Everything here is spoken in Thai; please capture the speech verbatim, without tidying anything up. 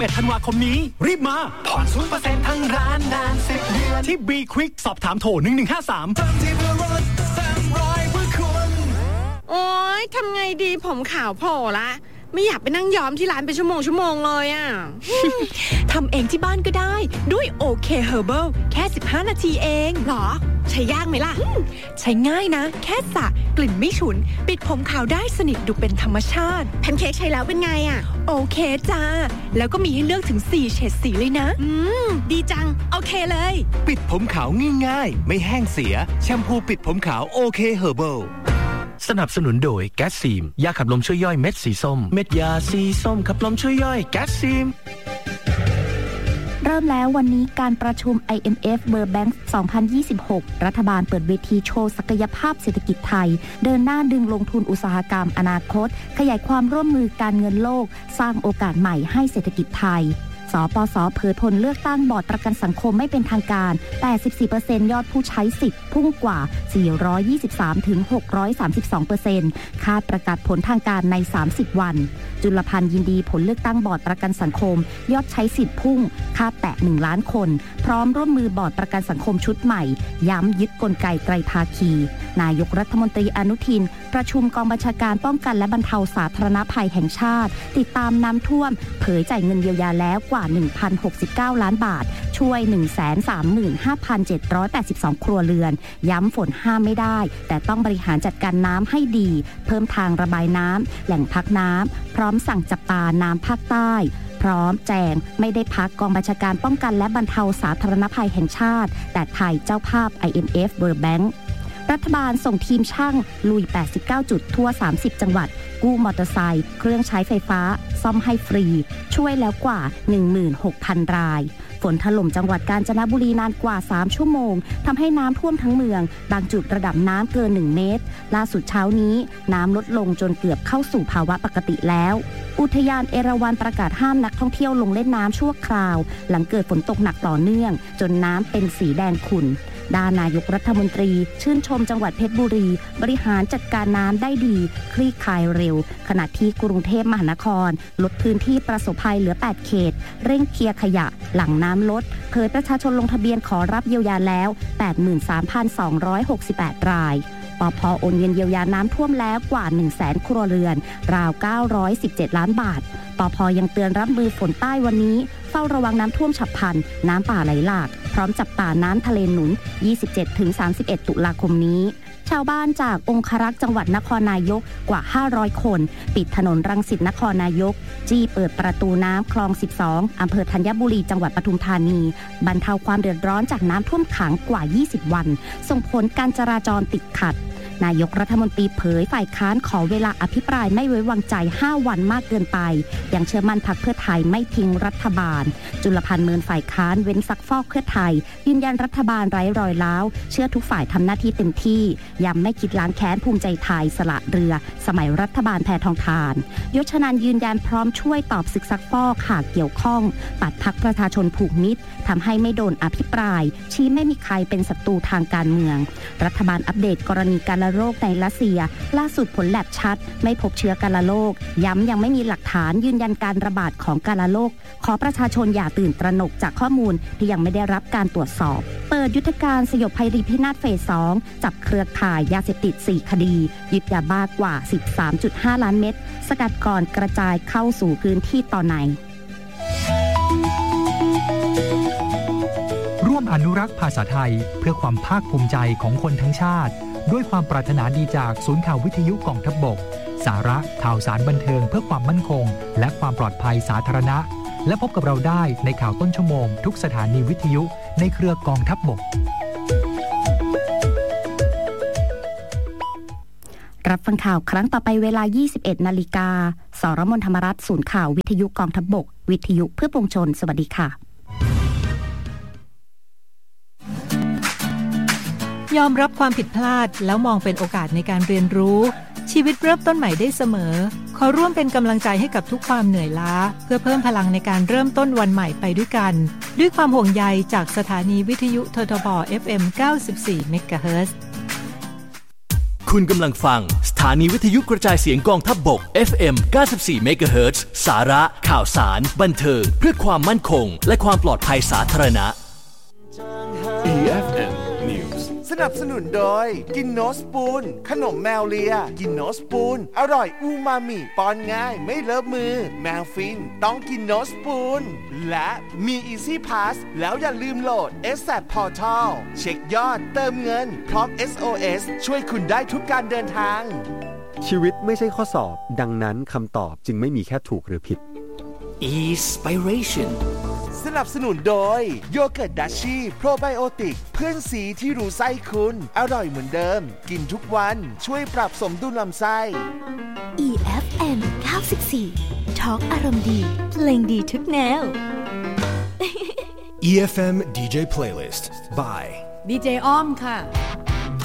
เอ็ดธันวาคมนี้รีบมาผ่อน ศูนย์เปอร์เซ็นต์ ทั้งร้านนานสิบเดือนที่ B Quick สอบถามโทรหนึ่งหนึ่งห้าสามเติมที่เพื่อรถแซมไรเพื่อคุณโอ๊ยทำไงดีผมขาวโผล่ละไม่อยากไปนั่งย้อมที่ร้านเป็นชั่วโมงชั่วโมงเลยอ่ะทำเองที่บ้านก็ได้ด้วย โอ เค Herbal แค่สิบห้านาทีเองหรอใช้ยากไหมล่ะใช้ง่ายนะแค่สระกลิ่นไม่ฉุนปิดผมขาวได้สนิทดูเป็นธรรมชาติแพนเค้กใช้แล้วเป็นไงอ่ะโอเคจ้าแล้วก็มีให้เลือกถึงสี่เฉดสีเลยนะอืมดีจังโอเคเลยปิดผมขาวง่ายๆไม่แห้งเสียแชมพูปิดผมขาวโอเค Herbal สนับสนุนโดยแก๊สซีมยาขับลมช่วยย่อยเม็ดสีส้มเม็ดยาสีส้มขับลมช่วยย่อยแก๊สซีมเริ่มแล้ววันนี้การประชุม ไอ เอ็ม เอฟ World Bank สองพันยี่สิบหกรัฐบาลเปิดเวทีโชว์ศักยภาพเศรษฐกิจไทยเดินหน้าดึงลงทุนอุตสาหกรรมอนาคตขยายความร่วมมือการเงินโลกสร้างโอกาสใหม่ให้เศรษฐกิจไทยสปส.เผยผลเลือกตั้งบอร์ดประกันสังคมไม่เป็นทางการ แปดสิบสี่เปอร์เซ็นต์ ยอดผู้ใช้สิทธิ์พุ่งกว่า สี่ร้อยยี่สิบสามถึงหกร้อยสามสิบสองเปอร์เซ็นต์ คาดประกาศผลทางการใน สามสิบ วันจุลพันธ์ยินดีผลเลือกตั้งบอร์ดประกันสังคมยอดใช้สิทธิ์พุ่งคาดแตะหนึ่งล้านคนพร้อมร่วมมือบอร์ดประกันสังคมชุดใหม่ย้ำยึดกลไกไตรภาคีนายกรัฐมนตรีอนุทินประชุมกองบัญชาการป้องกันและบรรเทาสาธารณภัยแห่งชาติติดตามน้ำท่วมเผยจ่ายเงินเยียวยาแล้วกว่า หนึ่งพันหกสิบเก้า ล้านบาทช่วย หนึ่งแสนสามหมื่นห้าพันเจ็ดร้อยแปดสิบสอง ครัวเรือนย้ำฝนห้ามไม่ได้แต่ต้องบริหารจัดการน้ำให้ดีเพิ่มทางระบายน้ำแหล่งพักน้ำพร้อมสั่งจับตาน้ำภาคใต้พร้อมแจงไม่ได้พักกองบัญชาการป้องกันและบรรเทาสาธารณภัยแห่งชาติแต่ไทยเจ้าภาพ ไอ เอ็ม เอฟ World Bank รัฐบาลส่งทีมช่างลุยแปดสิบเก้าจุดทั่วสามสิบจังหวัดกู้มอเตอร์ไซค์เครื่องใช้ไฟฟ้าซ่อมให้ฟรีช่วยแล้วกว่า หนึ่งหมื่นหกพัน รายฝนถล่มจังหวัดกาญจนบุรีนานกว่าสามชั่วโมงทำให้น้ำท่วมทั้งเมืองบางจุดระดับน้ำเกินหนึ่งเมตรล่าสุดเช้านี้น้ำลดลงจนเกือบเข้าสู่ภาวะปกติแล้วอุทยานเอราวัณประกาศห้ามนักท่องเที่ยวลงเล่นน้ำชั่วคราวหลังเกิดฝนตกหนักต่อเนื่องจนน้ำเป็นสีแดงขุ่นด้านนายกรัฐมนตรีชื่นชมจังหวัดเพชรบุรีบริหารจัดการน้ำได้ดีคลี่คลายเร็วขณะที่กรุงเทพมหานครลดพื้นที่ประสบภัยเหลือแปดเขตเร่งเคลียร์ขยะหลังน้ำลดเผยประชาชนลงทะเบียนขอรับเยียวยาแล้ว แปดหมื่นสามพันสองร้อยหกสิบแปด รายปภ.โอนเงินเยียวยาน้ำท่วมแล้วกว่า หนึ่งแสน ครัวเรือนราวเก้าร้อยสิบเจ็ดล้านบาทปภ.ยังเตือนรับมือฝนใต้วันนี้เฝ้าระวังน้ำท่วมฉับพลันน้ำป่าไหลหลากพร้อมจับตาน้ำทะเลหนุน ยี่สิบเจ็ดถึงสามสิบเอ็ด ตุลาคมนี้ชาวบ้านจากองครักษ์จังหวัดนครนายกกว่าห้าร้อยคนปิดถนนรังสิตนครนายกจี้เปิดประตูน้ำคลองสิบสองอำเภอธัญบุรีจังหวัดปทุมธานีบรรเทาความเดือดร้อนจากน้ำท่วมขังกว่ายี่สิบวันส่งผลการจราจรติดขัดนายกรัฐมนตรีเผยฝ่ายค้านขอเวลาอภิปรายไม่ไว้วางใจห้าวันมากเกินไปยังเชื่อมั่นพรรคเพื่อไทยไม่ทิ้งรัฐบาลจุลพันธ์เมินฝ่ายค้านเว้นซักฟอกเพื่อไทยยืนยันรัฐบาลไร้รอยร้าวเชื่อทุกฝ่ายทำหน้าที่เต็มที่ย้ำไม่คิดล้างแค้นภูมิใจไทยสละเรือสมัยรัฐบาลแพทองธารยศชนันท์ยืนยันพร้อมช่วยตอบศึกซักฟอกหากเกี่ยวข้องปัดพรรคประชาชนผูกมิตรทำให้ไม่โดนอภิปรายชี้ไม่มีใครเป็นศัตรูทางการเมืองรัฐบาลอัปเดตกรณีการระโรคในรัสเซียล่าสุดผลแลบชัดไม่พบเชื้อการระโรคย้ำยังไม่มีหลักฐานยืนยันการระบาดของการระโรคขอประชาชนอย่าตื่นตระหนกจากข้อมูลที่ยังไม่ได้รับการตรวจสอบเปิดยุทธการสยบภัยรีพินาศเฟสสองจับเครือข่ายยาเสพติดสี่คดียึดยาบ้ากว่า สิบสามจุดห้า ล้านเม็ดสกัดก่อนกระจายเข้าสู่พื้นที่ต่อในร่วมอนุรักษ์ภาษาไทยเพื่อความภาคภูมิใจของคนทั้งชาติด้วยความปรารถนาดีจากศูนย์ข่าววิทยุกองทัพบกสาระข่าวสารบันเทิงเพื่อความมั่นคงและความปลอดภัยสาธารณะและพบกับเราได้ในข่าวต้นชั่วโมงทุกสถานีวิทยุในเครือกองทัพบกรับฟังข่าวครั้งต่อไปเวลา ยี่สิบเอ็ด นาฬิกาสรมนธรรมรัตน์ศูนย์ข่าววิทยุกองทัพบกวิทยุเพื่อปวงชนสวัสดีค่ะยอมรับความผิดพลาดแล้วมองเป็นโอกาสในการเรียนรู้ชีวิตเริ่มต้นใหม่ได้เสมอขอร่วมเป็นกำลังใจให้กับทุกความเหนื่อยล้าเพื่อเพิ่มพลังในการเริ่มต้นวันใหม่ไปด้วยกันด้วยความห่วงใยจากสถานีวิทยุททบ เอฟ เอ็ม เก้าสิบสี่ เมกะเฮิรตซ์คุณกำลังฟังสถานีวิทยุกระจายเสียงกองทัพบก เอฟ เอ็ม เก้าสิบสี่ เมกะเฮิรตซ์ สาระข่าวสารบันเทิงเพื่อความมั่นคงและความปลอดภัยสาธารณะอี เอฟ เอ็ม News สนับสนุนโดยกินโนสปูนขนมแมวเลียกินโนสปูนอร่อยอูมามิป้อนง่ายไม่เลอะมือแมวฟินต้องกินโนสปูนและมี Easy Pass แล้วอย่าลืมโหลด เอส แอป Portal เช็คยอดเติมเงินพร้อม เอส โอ เอส ช่วยคุณได้ทุกการเดินทางชีวิตไม่ใช่ข้อสอบดังนั้นคำตอบจึงไม่มีแค่ถูกหรือผิด Inspiration สนับสนุนโดยโยเกิร์ตดัชชี่โปรไบโอติกเพื่อนสีที่รู้ไส้คุณอร่อยเหมือนเดิมกินทุกวันช่วยปรับสมดุลลำไส้อี เอฟ เอ็ม เก้าสิบสี่ ทอล์กอารมณ์ดีเพลงดีทุกแนวอี เอฟ เอ็ม ดี เจ Playlist by ดี เจ อ้อมค่ะ